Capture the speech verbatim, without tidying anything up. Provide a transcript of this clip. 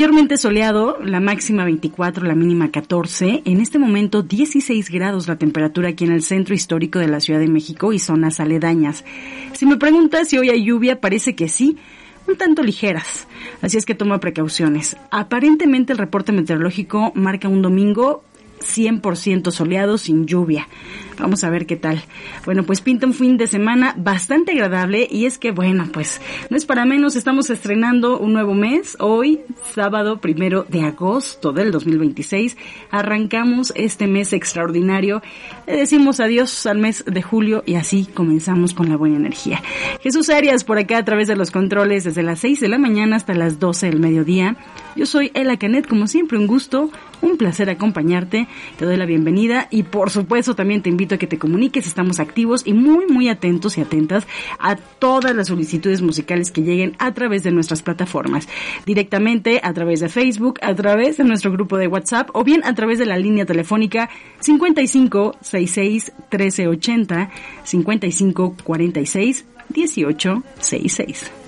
Mayormente soleado, la máxima veinticuatro, la mínima catorce. En este momento dieciséis grados la temperatura aquí en el centro histórico de la Ciudad de México y zonas aledañas. Si me preguntas si hoy hay lluvia, parece que sí, un tanto ligeras. Así es que toma precauciones. Aparentemente el reporte meteorológico marca un domingo cien por ciento soleado, sin lluvia. Vamos a ver qué tal. Bueno, pues pinta un fin de semana bastante agradable y es que, bueno, pues no es para menos, estamos estrenando un nuevo mes. Hoy, sábado primero de agosto del dos mil veintiséis, arrancamos este mes extraordinario. Le decimos adiós al mes de julio y así comenzamos con la buena energía. Jesús Arias por acá a través de los controles desde las seis de la mañana hasta las doce del mediodía. Yo soy Ela Canet, como siempre un gusto, un placer acompañarte. Te doy la bienvenida y por supuesto también te invito a que te comuniques. Estamos activos y muy muy atentos y atentas a todas las solicitudes musicales que lleguen a través de nuestras plataformas, directamente a través de Facebook, a través de nuestro grupo de WhatsApp o bien a través de la línea telefónica cincuenta y cinco sesenta y seis trece ochenta, cincuenta y cinco cuarenta y seis dieciocho sesenta y seis.